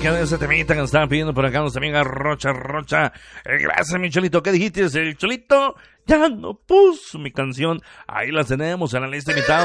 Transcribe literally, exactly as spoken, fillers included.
quedó ese temita que nos estaban pidiendo por acá nuestra amiga Rocha Rocha. Eh, gracias, mi Cholito. ¿Qué dijiste? El Cholito ya no puso mi canción. Ahí la tenemos en la lista invitada.